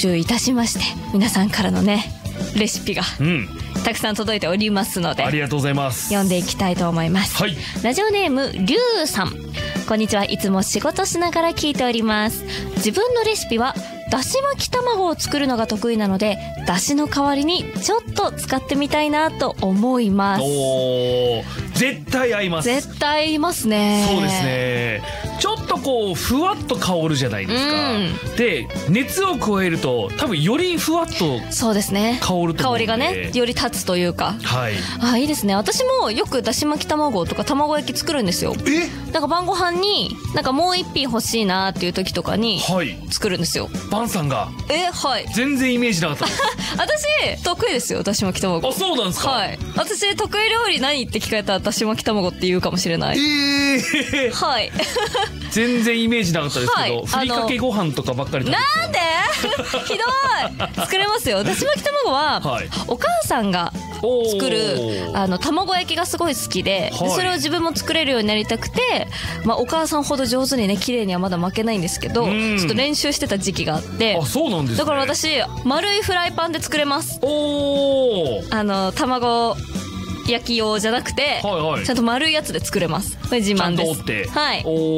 集いたしまして、皆さんからのねレシピがたくさん届いておりますので、 ありがとうございます。 読んでいきたいと思います。 はい。 ラジオネームりゅうさん、こんにちは。いつも仕事しながら聞いております。自分のレシピはだし巻き卵を作るのが得意なので、だしの代わりにちょっと使ってみたいなと思います。 おー、絶対合います。 絶対合いますね。 そうですね。ちょっとこうふわっと香るじゃないですか。で、熱を加えると多分よりふわっとそうですね、 香ると思うんで、 香りがねより立つというか、 はい。 あ、いいですね。私もよくだし巻き卵とか卵焼き作るんですよ。なんか晩ご飯になんかもう一品欲しいなっていう時とかに作るんですよ。 バンさんがはい。 全然イメージなかったです。 私得意ですよ、だし巻き卵。 あ、そうなんですか。 はい。私得意料理何って聞かれたらだし巻き卵って言うかもしれない。はい。 全然イメージなかったですけど、 はい、 ふりかけご飯とかばっかり食べてた。 なんでひどい。作れますよ。だし巻き卵は、はい、お母さんが作る卵焼きがすごい好きで、はい、それを自分も作れるようになりたくて、まあ、お母さんほど上手にね綺麗にはまだ巻けないんですけど、ちょっと練習してた時期があって。 あ、そうなんですね。 だから私丸いフライパンで作れます。 おー、 卵焼き用じゃなくて、はいはい、ちゃんと丸いやつで作れます。これ自慢です。ちゃんと折って、はい、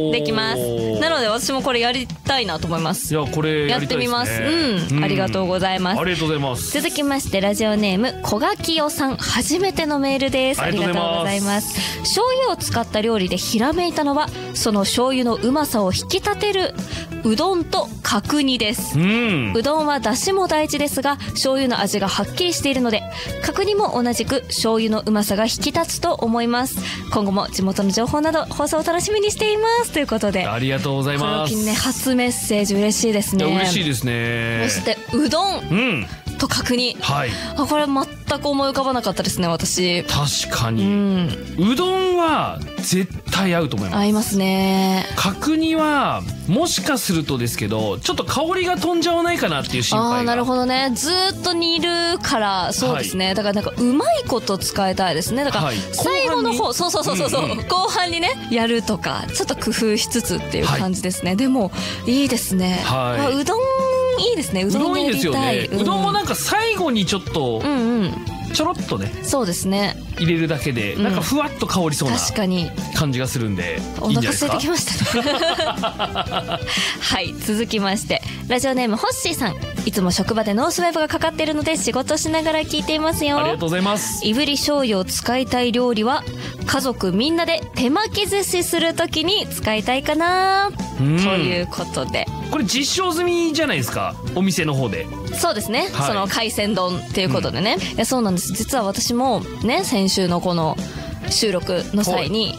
できます。なので私もこれやりたいなと思います。 いや、これやりたいですね。 やってみます。ありがとうございます。 ありがとうございます。 続きましてラジオネーム小垣代さん、初めてのメールです。ありがとうございます。醤油を使った料理でひらめいたのは、その醤油のうまさを引き立てるうどんと角煮です。うどんは出汁も大事ですが、醤油の味がはっきりしているので、角煮も同じく醤油のうまさが引き立つと思います。今後も地元の情報など放送を楽しみにしていますということで、 ありがとうございます。 この時ね、初メッセージ嬉しいですね。 嬉しいですね。 そしてうどん、と角煮、はい、これ全く思い浮かばなかったですね、私。 確かに、うどんは絶対合うと思います。 合いますね。 角煮はもしかするとですけど、ちょっと香りが飛んじゃわないかなっていう心配が。 あ、なるほどね。ずっと煮るから、そうですね、はい、だからなんかうまいこと使いたいですね。だから最後の方、そうそうそうそう、後半にねやるとか、ちょっと工夫しつつっていう感じですね。でもいいですね。はい、うどんいいですね。うどんやりたい。 うどんもなんか最後にちょっとちょろっとね、 そうですね、 入れるだけでなんかふわっと香りそうな感じがするんで、 お腹空いてきましたね。はい、続きましてラジオネームホッシーさん、いつも職場でノースウェーブがかかっているので仕事しながら聞いていますよ。 ありがとうございます。 いぶり醤油を使いたい料理は、家族みんなで手巻き寿司するときに使いたいかなということで、 これ実証済みじゃないですか、お店の方で。 そうですね、はい、その海鮮丼っていうことでね、いやそうなんです。実は私もね、先週のこの収録の際に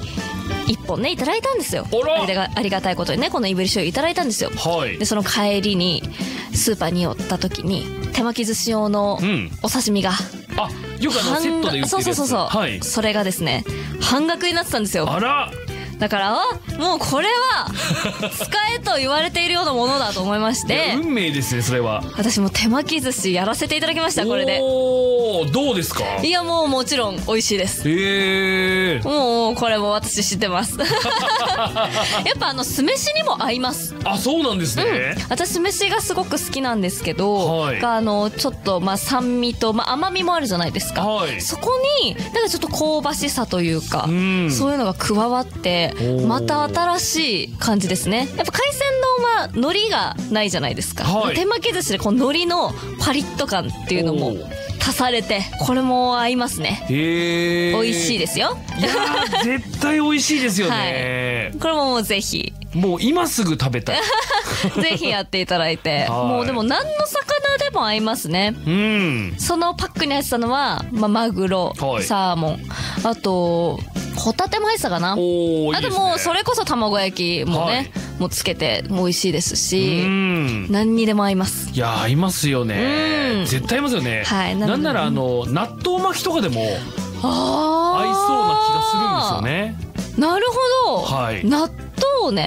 1本ねいただいたんですよ。ありがたいことにね、このいぶり醤油いただいたんですよ。はい、でその帰りにスーパーに寄った時に手巻き寿司用のお刺身が、 あ、よくセットで売ってるやつ。 そう、はい、それがですね半額になってたんですよ。 あら、 だからもうこれは使えと言われているようなものだと思いまして、 運命ですね、それは。 私も手巻き寿司やらせていただきました、これで。 おー、どうですか？ いや、もうもちろん美味しいです。もうこれも私知ってます。やっぱ酢飯にも合います。 あ、そうなんですね。 私酢飯がすごく好きなんですけど、はい、ちょっと酸味と、甘みもあるじゃないですか。はい、そこになんかちょっと香ばしさというか、そういうのが加わってまた新しい感じですね。やっぱ海鮮丼は海苔がないじゃないですか。はい、手巻き寿司でこの海苔のパリッと感っていうのも足されて、これも合いますね。美味しいですよ。 いや絶対美味しいですよね。 はい、これももうぜひ、 もう今すぐ食べたい。 ぜひやっていただいて、もうでも何の魚でも合いますね。そのパックに入ってたのは、マグロ、サーモン、あとホタテも入ってたかな。あともうそれこそ卵焼きもね、もうつけても美味しいですし、何にでも合います。 いや合いますよね。絶対合いますよね。はい、なんなら納豆巻きとかでも合いそうな気がするんですよね。 なるほど。はい、納豆ね、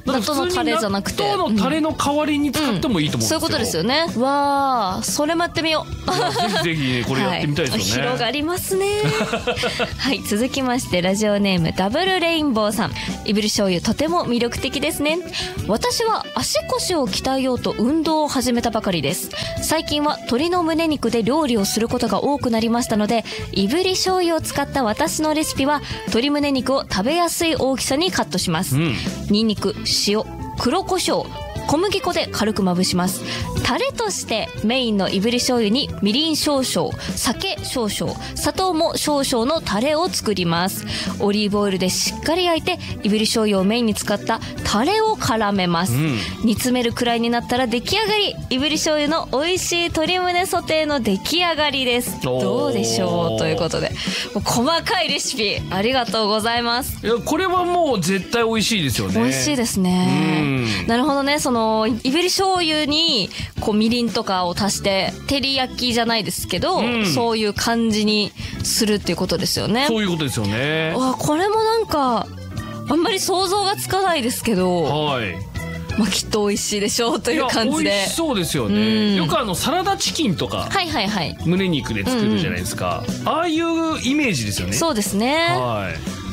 納豆のタレじゃなくて納豆のタレの代わりに使ってもいいと思うんですよ、 そういうことですよね。わあ、それもやってみよう。 ぜひぜひね、これやってみたいですよね、 広がりますね。はい、続きましてラジオネームダブルレインボーさん。いぶり醤油とても魅力的ですね。私は足腰を鍛えようと運動を始めたばかりです。最近は鶏の胸肉で料理をすることが多くなりましたので、いぶり醤油を使った私のレシピは鶏胸肉を食べやすい大きさにカットします。ニンニク、塩、黒胡椒、小麦粉で軽くまぶします。タレとしてメインのいぶり醤油にみりん少々、酒少々、砂糖も少々のタレを作ります。オリーブオイルでしっかり焼いていぶり醤油をメインに使ったタレを絡めます、煮詰めるくらいになったら出来上がり。いぶり醤油の美味しい鶏胸ソテーの出来上がりです。どうでしょうということで、細かいレシピありがとうございます。 いや、これはもう絶対美味しいですよね。 美味しいですね。なるほどね。そのいぶり醤油にこうみりんとかを足して照り焼きじゃないですけど、そういう感じにするっていうことですよね。 そういうことですよね。 これもなんかあんまり想像がつかないですけど、 はい、 まあ、きっと美味しいでしょうという感じで。 美味しそうですよね。よくサラダチキンとか、 はいはいはい、 胸肉で作るじゃないですか、ああいうイメージですよね。 そうですね。 はい、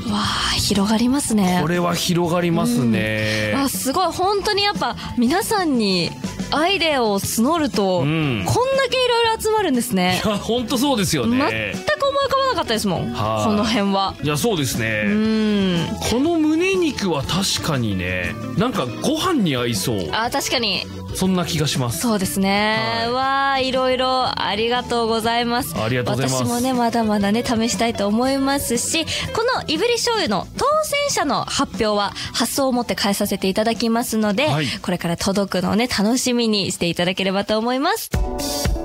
わあ、広がりますね。 これは広がりますね。 すごい。本当にやっぱ皆さんにアイデアを募ると、こんだけいろいろ集まるんですね。 いや、本当そうですよね。 全く思い浮かばなかったですもん、この辺は。 いや、そうですね。この胸肉は確かにね、なんかご飯に合いそう。 確かにそんな気がします。 そうですね。わあ、いろいろありがとうございます。 ありがとうございます。 私もね、まだまだね、試したいと思いますし、このいぶり醤油の当選者の発表は発送をもって返させていただきますので、これから届くのをね、楽しみにしていただければと思います。